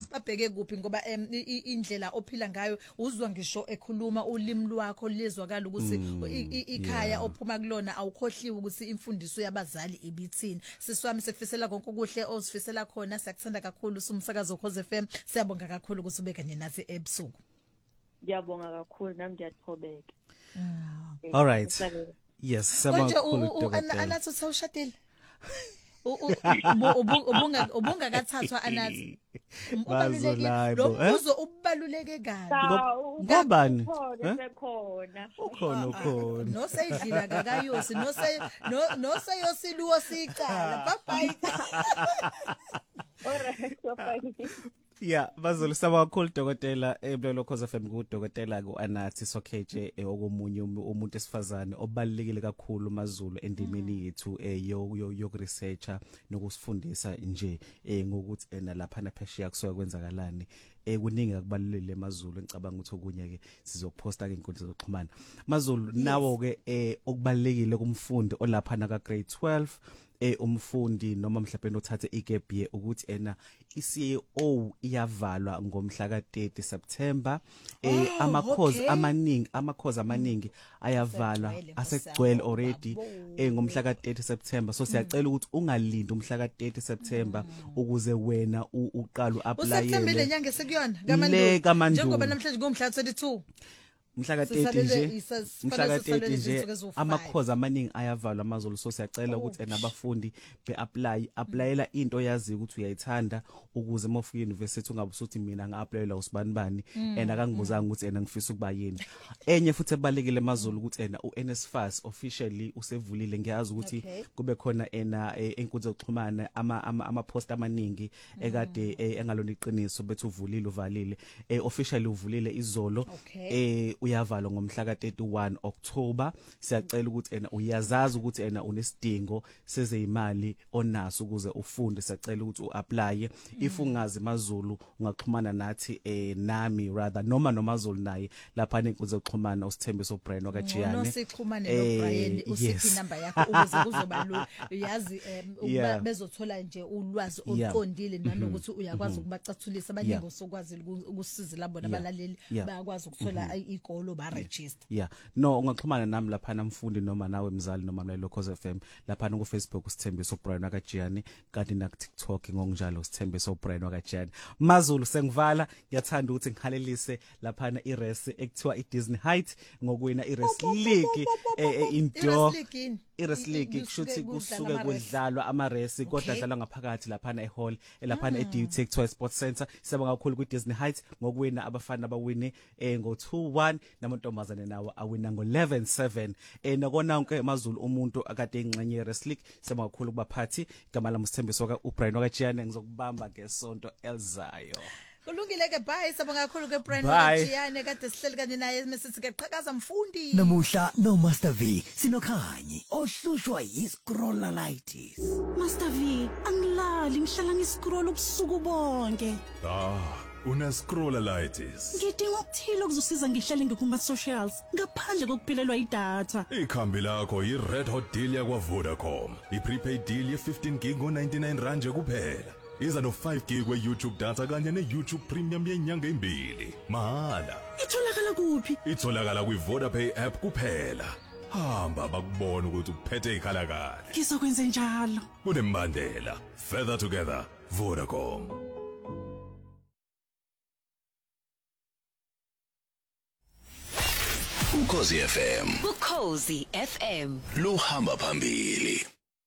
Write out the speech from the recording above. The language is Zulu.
babheke kuphi ngoba indlela ophila ngayo uzwa ngisho ekhuluma ulimi lwakho lezwakala ukuthi ikhaya ophuma kulona awukhohliwe ukuthi imfundiso yabazali ibithini. Siswami sekufisela konke okuhle ozifisela khona, siyakuthanda kakhulu umsakazo Ukhozi FM. Siyabonga kakhulu ukuthi ube kanye nathi ebusuku. Ngiyabonga kakhulu nami ngiyathobeka. All right. Yes, siyabonga kakhulu. Anathi usawushadile? Ubunga kathathwa anathi. Ubalulekile. Lo mbuzo ubaluleke kabi. Ngobani? Sekhona. Ukhona. No sayidlila kakayosi, no sayosiluwo sicala. Bye bye. Alright, bye. Yeah, bazulu saba kakhulu dokotela eBlelo Ukhozi FM kudokotela kuAnathi Sokheje okomunye umuntu esifazane obalekile kakhulu mazulu endimeni yethu yokuresearcher nokusifundisa nje ngokuthi lapha na phesheya kusuka kwenzakalani kuningi akubalulekile mazulu ngicabanga ukuthi okunye ke sizokuposta ke inkundla zokuxhumana mazulu nawo ke okubalekile kumfundi olapha na ka grade 12 umfundi noma mhlawumbe uthathe igap year ukuthi iCAO iyavalwa ngomhla ka 30 September amakhozi amaningi ayavalwa asegcwele already ngomhla ka 30 September so siyacela ukuthi ungalindi umhla ka 30 September ukuze wena uqala uapply uSeptember lenyanga sekuyona kaMandulo njengoba namhlanje ngomhla 22 mhla ka 30 nje amakhozi amaningi ayavalwa amazulu so siyacela ukuthi nabafundi beapplyela into yazi ukuthi uyayithanda ukuze mawufika university ungabusuthi mina ngiapplyela usibani bani akangibuzanga ukuthi ngifisa ukuba yini enye futhi ebalekile amazulu ukuthi uNSFAS officially usevulile ngiyazi ukuthi kube khona enkundla zokuxhumana ama post amaningi ekade engalona iqiniso bethu uvulile uvalile officially uvulile izolo uyavalwa ngomhla ka 31 October siyacela ukuthi uyazazi ukuthi unesidingo sezeyimali onaso ukuze ufunde siyacela ukuthi uapply if ungazi mazulu ungaxhumana nathi nami rather noma nomazulu naye lapha nenkundla zokuxhumana uSithembiso Brian wakajiyane nosixhumane no Brian usiphi number yakho ukuze kuzoba lo uyazi bezothola nje ulwazi oluqondile nanokuthi uyakwazi ukubacathulisa abaningi osokwazi ukusiza labo nabalaleli bayakwazi ukuthola igolo ba register no ungaxhumana nami lapha namfundi noma nawe mzali noma mlaleli Ukhozi FM lapha ku Facebook uSithembiso Brian wakajiyane kanti na TikTok ngokunjalo uSithembiso Brian wakajiyane mazulu sengivala ngiyathanda ukuthi ngihalelise lapha iRace ekuthiwa iDisney Height ngokuwina iRace League indoor iRace League kushuthi kusuke kudlalwa ama-race kodwa dlalwa ngaphakathi lapha eHall lapha eDUT ekuthiwa Sports Center siyabonga kakhulu kwiDisney Heights ngokuwina abafana abawine ngo 2-1 namantombazane nawo awina ngo 11-7 nakona konke mazulu umuntu akade ingxenye yeRace League siyabonga kakhulu kubaphathi igama lami uSithembiso uBrian wakajiyane ngizokubamba ngesonto elizayo. Kulungile ke bye sabonga kakhulu ke Brian wakajiyane kade sihleli kanye naye mesithi ke qhakaza mfundi namuhla no Master V sinokhanyi ohlushwa yiscrolleritis. Master V angilali ngihlala ngiscroll ubusuku bonke. Una-scrolleritis. Ngidinga ukuthile okuzosiza ngihlale ngikuma socials ngaphandle kokuphelelwa idatha. Ikhambi lakho yi-Red Hot Deal yakwa Vodacom. I-prepaid deal ye-15 gig ngo-99 rand kuphela. Iza no-5 gig we-YouTube data kanye ne-YouTube Premium yenyanga embili. Mahala. Itholakala kuphi? Itholakala kwi-VodaPay app kuphela. Hamba bakubona ukuthi uphethe ikhala kahle. Ngizokwenza njalo. Kunembandela. Further together. Vodacom. Ukhozi FM. Ukhozi FM. Luhamba phambili.